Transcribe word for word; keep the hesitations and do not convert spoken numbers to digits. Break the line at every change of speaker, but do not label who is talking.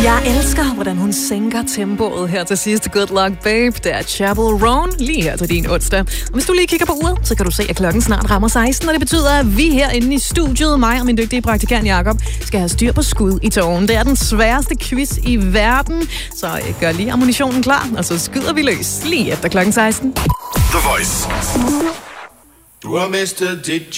Jeg elsker, hvordan hun sænker tempoet her til sidst. Good luck, babe. Det er Chapel Roan lige her til din onsdag. Og hvis du lige kigger på uret, så kan du se, at klokken snart rammer seksten, og det betyder, at vi herinde i studiet, mig og min dygtige praktikant Jakob, skal have styr på skud i tågen. Det er den sværeste quiz i verden, så gør lige ammunitionen klar, og så skyder vi løs lige efter klokken seksten.
The Voice. Du har mistet dit